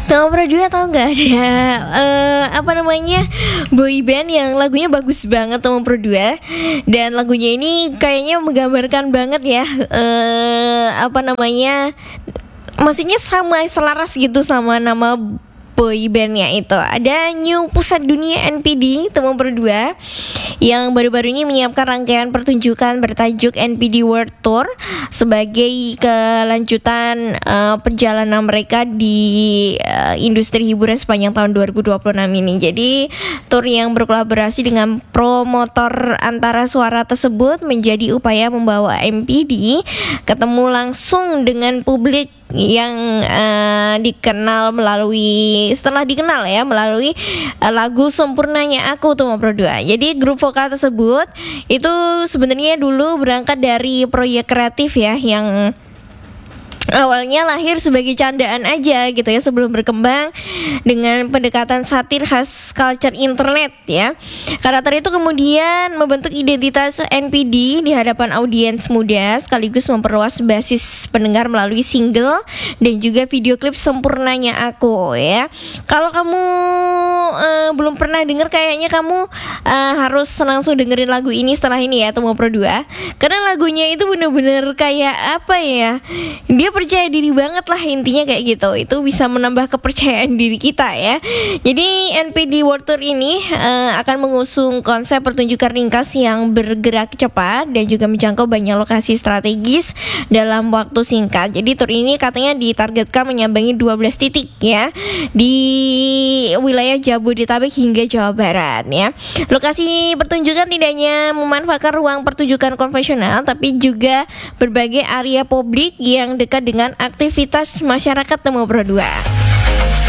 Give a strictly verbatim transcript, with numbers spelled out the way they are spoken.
Kamu pernah juga tahu nggak ada eh, apa namanya boy band yang lagunya bagus banget Kamu Pro dua, dan lagunya ini kayaknya menggambarkan banget ya eh, apa namanya maksudnya sama selaras gitu sama nama boy bandnya itu. Ada New Pusat Dunia N P D Kamu Pro dua yang baru-baru ini menyiapkan rangkaian pertunjukan bertajuk N P D World Tour sebagai kelanjutan uh, perjalanan mereka di uh, industri hiburan sepanjang tahun dua ribu dua puluh enam ini. Jadi tour yang berkolaborasi dengan promotor antara suara tersebut menjadi upaya membawa N P D ketemu langsung dengan publik yang uh, dikenal melalui setelah dikenal ya melalui uh, lagu Sempurnanya Aku Kamu Pro dua. Jadi grup vokal tersebut itu sebenarnya dulu berangkat dari proyek kreatif ya yang awalnya lahir sebagai candaan aja gitu ya sebelum berkembang dengan pendekatan satir khas culture internet ya. Karakter itu kemudian membentuk identitas N P D di hadapan audiens muda sekaligus memperluas basis pendengar melalui single dan juga video klip Sempurnanya Aku ya. Kalau kamu uh, belum pernah denger kayaknya kamu uh, harus langsung dengerin lagu ini setelah ini ya Kamu Pro dua, karena lagunya itu bener-bener kayak apa ya, dia percaya diri banget lah intinya kayak gitu. Itu bisa menambah kepercayaan diri kita ya. Jadi N P D World Tour ini uh, akan mengusung konsep pertunjukan ringkas yang bergerak cepat dan juga menjangkau banyak lokasi strategis dalam waktu singkat. Jadi tour ini katanya ditargetkan menyambangi dua belas titik ya di wilayah Jabodetabek hingga Jawa Barat ya. Lokasi pertunjukan tidak hanya memanfaatkan ruang pertunjukan konvensional tapi juga berbagai area publik yang dekat dengan aktivitas masyarakat Kamu Pro dua.